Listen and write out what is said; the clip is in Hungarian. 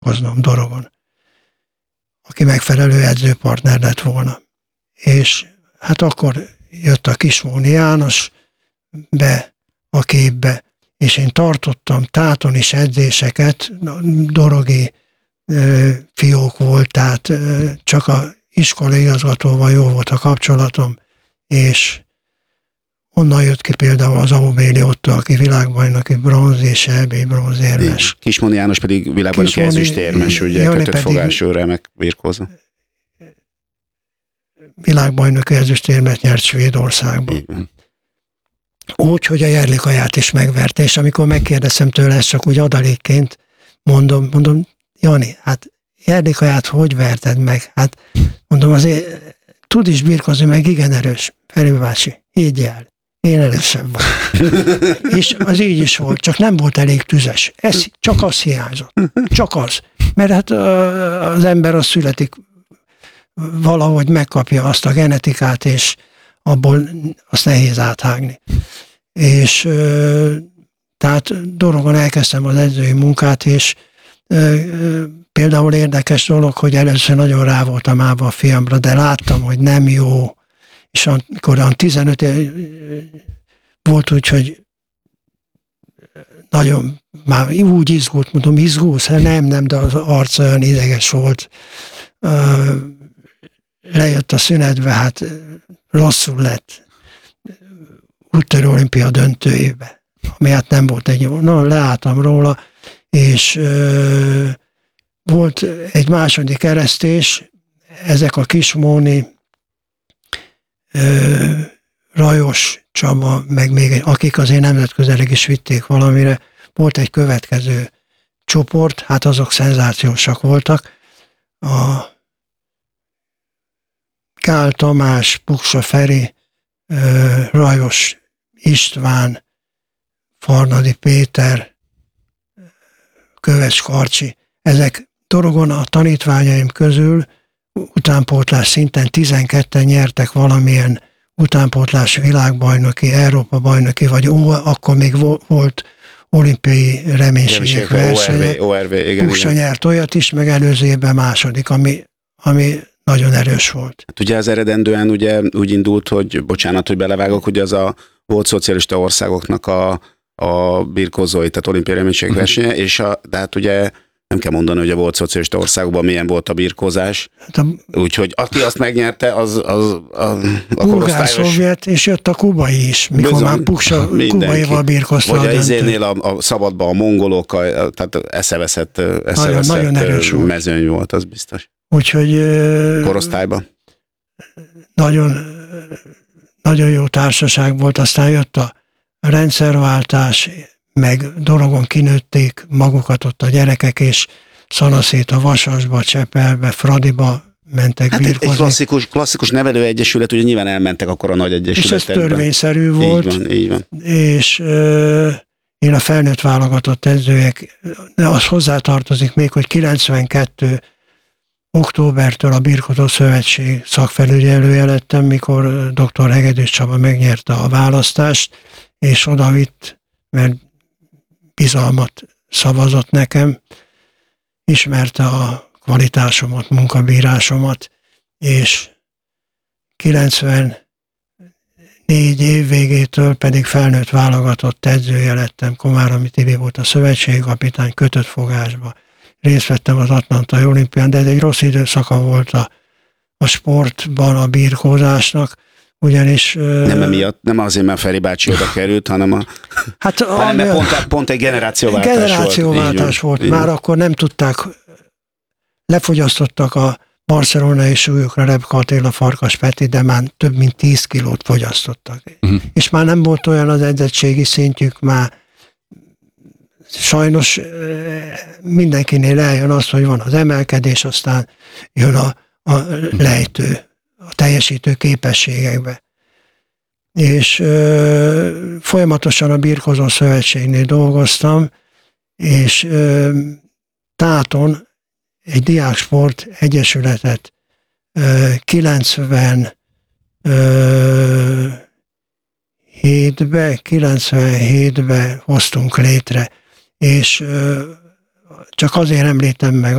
hoznom Dorogon, aki megfelelő edzőpartner lett volna. És hát akkor jött a Kismóni János be a képbe, és én tartottam Táton is edzéseket, dorogi fiók volt, tehát csak a iskolai igazgatóval jó volt a kapcsolatom, és onnan jött ki például az Aubéli Otto, aki világbajnoki bronz és EB bronzérmes. Kismóni János pedig világbajnoki ezüstérmes, ugye kötött fogású remek birkózó. Világbajnoki ezüstérmet nyert Svédországban. Úgy, hogy a Jerlikaját is megverte, és amikor megkérdeztem tőle, ezt csak úgy adalékként mondom, Jani, hát Jerlikaját hogy verted meg? Hát mondom, azért tud is birkozni, meg igen erős. Feri bácsi, így el. Én erősebb vagyok. És az így is volt, csak nem volt elég tüzes. Ez csak az hiányzott. Csak az. Mert hát az ember az születik, valahogy megkapja azt a genetikát, és abból azt nehéz áthágni. És tehát Dorogon elkezdtem az edzői munkát, és például érdekes dolog, hogy először nagyon rá voltam ába a fiamra, de láttam, hogy nem jó, és amikor 15 volt úgy, hogy nagyon már úgy izgult, mondom, izgulsz? Nem, de az arc olyan ideges volt. Lejött a szünetbe, hát rosszul lett. Úttörő olimpia döntőjébe, ami hát nem volt egy jó. Leálltam róla, és volt egy második eresztés, ezek a Kismóni, Rajos Csaba, meg még akik azért nemzetközileg is vitték valamire, volt egy következő csoport, hát azok szenzációsak voltak. A Gál Tamás, Puksa Feri, Rajos István, Farnadi Péter, Köves Karcsi, ezek Dorogon a tanítványaim közül utánpótlás szinten 12-en nyertek valamilyen utánpótlás világbajnoki, Európa bajnoki, vagy akkor még volt olimpiai reménységek versenye. Puksa nyert olyat is, meg előző évben második, ami nagyon erős volt. Hát ugye az eredendően ugye úgy indult, hogy bocsánat, hogy belevágok, hogy az a volt szocialista országoknak a birkózói, tehát olimpiai reménységek versenye, és de hát ugye nem kell mondani, hogy a volt szocialista országokban milyen volt a birkózás. Hát úgyhogy aki azt megnyerte, az a bulgár-szovjet, és jött a kubai is, mikor bizony, már Puksa kubaival birkozta. Vagy az izénél a szabadban a mongolok, tehát eszeveszett mezőny volt, az biztos. Úgyhogy korosztályban. Nagyon, nagyon jó társaság volt, aztán jött a rendszerváltás, meg Dorogon kinőtték magukat ott a gyerekek, és Szanaszét a Vasasba, Csepelbe, Fradiba mentek birkozni. Egy klasszikus nevelőegyesület, ugye nyilván elmentek akkor a nagy egyesületekbe. És ez törvényszerű volt. Így van. És én a felnőtt válogatott edzőjek, az hozzátartozik még, hogy 92 októbertől a Birkózó Szövetség szakfelügyelője lettem, mikor dr. Hegedűs Csaba megnyerte a választást, és odavitt, mert bizalmat szavazott nekem, ismerte a kvalitásomat, munkabírásomat, és 94 év végétől pedig felnőtt válogatott edzője lettem. Komáromi Tibi volt a szövetségkapitány, kötött fogásba. Részt vettem az Atlantai Olimpián, de ez egy rossz időszaka volt a sportban, a birkózásnak, ugyanis... Nem azért, mert Feri bácsi oda került, hanem pont egy generációváltás volt. Már akkor nem tudták, lefogyasztottak a barcelonai súlyokra Rebka Attila, Farkas Peti, de már több mint 10 kilót fogyasztottak. És már nem volt olyan az edzettségi szintjük, már sajnos mindenkinél eljön az, hogy van az emelkedés, aztán jön a lejtő, a teljesítő képességekbe. És folyamatosan a Birkózó Szövetségnél dolgoztam, és Táton egy diáksport egyesületet 97-ben hoztunk létre, és csak azért említem meg